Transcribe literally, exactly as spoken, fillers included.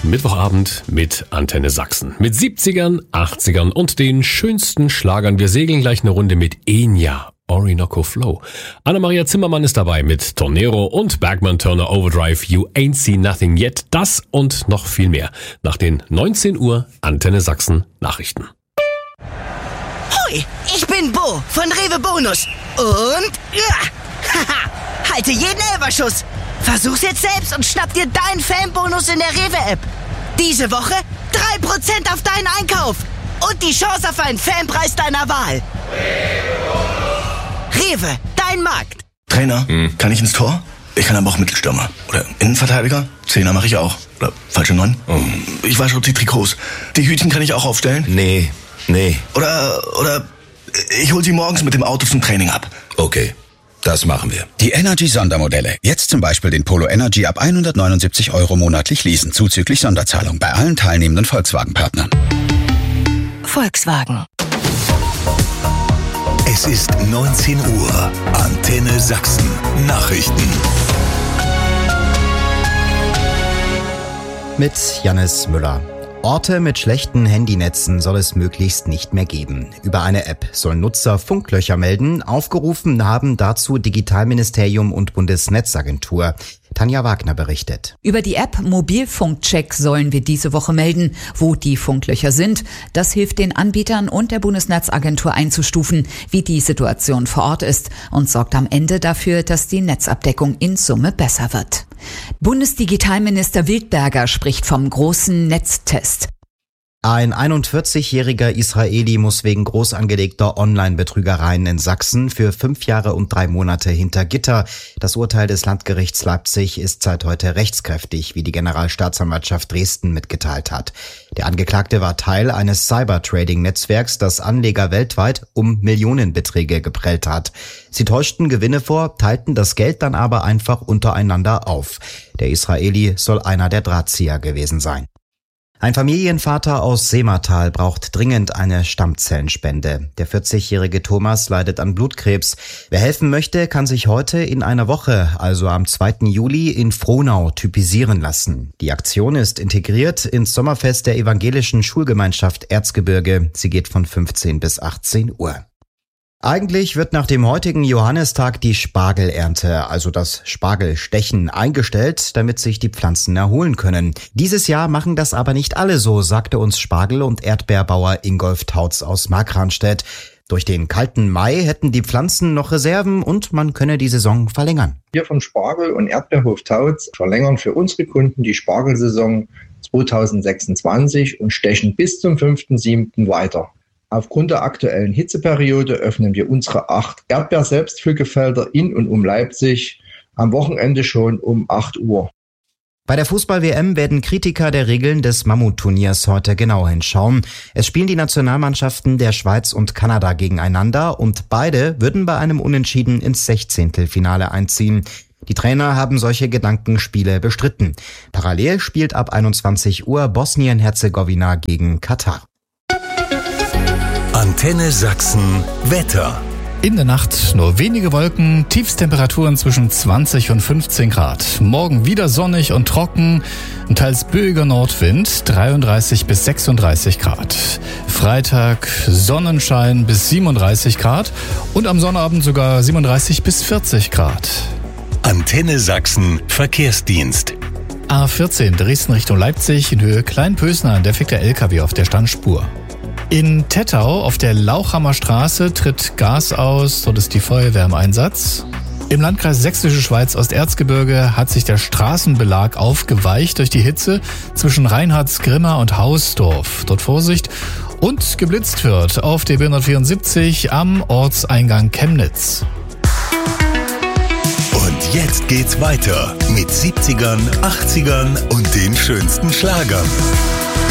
Mittwochabend mit Antenne Sachsen. Mit siebzigern, achtzigern und den schönsten Schlagern. Wir segeln gleich eine Runde mit Enya, Orinoco Flow. Anna-Maria Zimmermann ist dabei mit Tornero und Bergman Turner Overdrive, You Ain't Seen Nothing Yet. Das und noch viel mehr nach den neunzehn Uhr Antenne Sachsen Nachrichten. Hoi, ich bin Bo von Rewe Bonus. Und ja, haha, halte jeden Elferschuss. Versuch's jetzt selbst und schnapp dir deinen Fanbonus in der Rewe-App. Diese Woche drei Prozent auf deinen Einkauf und die Chance auf einen Fanpreis deiner Wahl. Rewe, dein Markt. Trainer, hm. kann ich ins Tor? Ich kann aber auch Mittelstürmer. Oder Innenverteidiger? Zehner mache ich auch. Oder falsche Neun? Oh. Ich wasche auch die Trikots. Die Hütchen kann ich auch aufstellen? Nee, nee. Oder, oder ich hol sie morgens mit dem Auto zum Training ab. Okay. Das machen wir. Die Energy-Sondermodelle. Jetzt zum Beispiel den Polo Energy ab hundertneunundsiebzig Euro monatlich leasen, zuzüglich Sonderzahlung bei allen teilnehmenden Volkswagen-Partnern. Volkswagen. Es ist neunzehn Uhr. Antenne Sachsen. Nachrichten. Mit Jannis Müller. Orte mit schlechten Handynetzen soll es möglichst nicht mehr geben. Über eine App sollen Nutzer Funklöcher melden. Aufgerufen haben dazu Digitalministerium und Bundesnetzagentur. Tanja Wagner berichtet. Über die App Mobilfunkcheck sollen wir diese Woche melden, wo die Funklöcher sind. Das hilft den Anbietern und der Bundesnetzagentur einzustufen, wie die Situation vor Ort ist und sorgt am Ende dafür, dass die Netzabdeckung in Summe besser wird. Bundesdigitalminister Wildberger spricht vom großen Netztest. Ein einundvierzigjähriger Israeli muss wegen groß angelegter Online-Betrügereien in Sachsen für fünf Jahre und drei Monate hinter Gitter. Das Urteil des Landgerichts Leipzig ist seit heute rechtskräftig, wie die Generalstaatsanwaltschaft Dresden mitgeteilt hat. Der Angeklagte war Teil eines Cyber-Trading-Netzwerks, das Anleger weltweit um Millionenbeträge geprellt hat. Sie täuschten Gewinne vor, teilten das Geld dann aber einfach untereinander auf. Der Israeli soll einer der Drahtzieher gewesen sein. Ein Familienvater aus Seematal braucht dringend eine Stammzellenspende. Der vierzigjährige Thomas leidet an Blutkrebs. Wer helfen möchte, kann sich heute in einer Woche, also am zweiten Juli, in Frohnau typisieren lassen. Die Aktion ist integriert ins Sommerfest der evangelischen Schulgemeinschaft Erzgebirge. Sie geht von fünfzehn bis achtzehn Uhr. Eigentlich wird nach dem heutigen Johannistag die Spargelernte, also das Spargelstechen, eingestellt, damit sich die Pflanzen erholen können. Dieses Jahr machen das aber nicht alle so, sagte uns Spargel- und Erdbeerbauer Ingolf Tautz aus Markranstädt. Durch den kalten Mai hätten die Pflanzen noch Reserven und man könne die Saison verlängern. Wir von Spargel- und Erdbeerhof Tautz verlängern für unsere Kunden die Spargelsaison zweitausendsechsundzwanzig und stechen bis zum fünften siebten weiter. Aufgrund der aktuellen Hitzeperiode öffnen wir unsere acht Erdbeer-Selbstpflückefelder in und um Leipzig am Wochenende schon um acht Uhr. Bei der Fußball-W M werden Kritiker der Regeln des Mammutturniers heute genau hinschauen. Es spielen die Nationalmannschaften der Schweiz und Kanada gegeneinander und beide würden bei einem Unentschieden ins Sechzehntelfinale einziehen. Die Trainer haben solche Gedankenspiele bestritten. Parallel spielt ab einundzwanzig Uhr Bosnien-Herzegowina gegen Katar. Antenne Sachsen Wetter. In der Nacht nur wenige Wolken, Tiefstemperaturen zwischen zwanzig und fünfzehn Grad. Morgen wieder sonnig und trocken, teils böiger Nordwind, dreiunddreißig bis sechsunddreißig Grad. Freitag Sonnenschein bis siebenunddreißig Grad und am Sonnabend sogar siebenunddreißig bis vierzig Grad. Antenne Sachsen Verkehrsdienst. A vierzehn Dresden Richtung Leipzig in Höhe Kleinpösner, defekter L K W auf der Standspur. In Tettau auf der Lauchhammer Straße tritt Gas aus, dort ist die Feuerwehr im Einsatz. Im Landkreis Sächsische Schweiz Osterzgebirge hat sich der Straßenbelag aufgeweicht durch die Hitze zwischen Reinhardsgrimma und Hausdorf. Dort Vorsicht und geblitzt wird auf der B hundertvierundsiebzig am Ortseingang Chemnitz. Und jetzt geht's weiter mit siebzigern, achtzigern und den schönsten Schlagern.